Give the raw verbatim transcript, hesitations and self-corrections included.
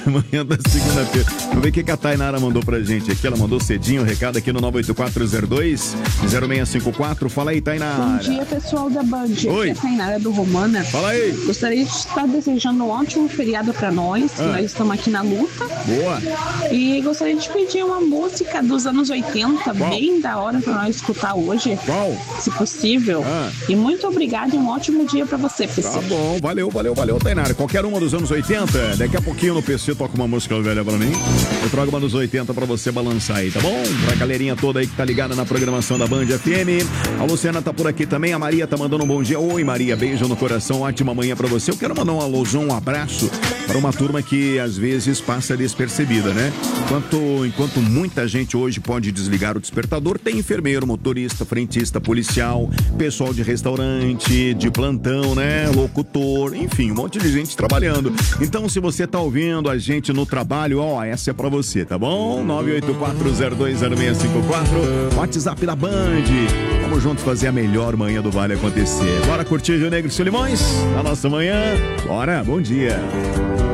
Manhã da segunda-feira. Vamos ver o que que a Tainara mandou pra gente aqui. Ela mandou cedinho o recado aqui no nove oito quatro zero dois zero seis cinco quatro. Fala aí, Tainara. Bom dia, pessoal da Band. Oi. Aqui é a Tainara do Romana. Fala aí. Gostaria de estar desejando um ótimo feriado pra nós. Ah. Nós estamos aqui na luta. Boa. E gostaria de pedir uma música dos anos oitenta, Qual? bem da hora pra nós escutar hoje, Qual? se possível. Ah. E muito obrigada e um ótimo dia pra você, Tá pessoal. bom, valeu, valeu, valeu, Tainara. Qualquer uma dos anos oitenta, daqui a pouquinho no P C toca uma música velha pra mim. Eu trago uma dos oitenta pra você balançar aí, tá bom? Pra galerinha toda aí que tá ligada na programação da Band F M. A Luciana tá por aqui também, a Maria tá mandando um bom dia. Oi, Maria, beijo no coração, ótima manhã pra você. Eu quero mandar um alôzão, um abraço para uma turma que às vezes passa despercebida, né? Enquanto, enquanto muita gente hoje pode desligar o despertador, tem enfermeiro, motorista, frentista, policial, pessoal de restaurante, de plantão, né? Locutor, enfim, um monte de gente trabalhando. Então, se você tá ouvindo a gente no trabalho, ó, essa é pra você, tá bom? nove oito quatro zero dois zero seis cinco quatro, WhatsApp da Band. Vamos juntos fazer a melhor manhã do Vale acontecer. Bora curtir Rio Negro e Solimões na nossa manhã? Bora, bom dia.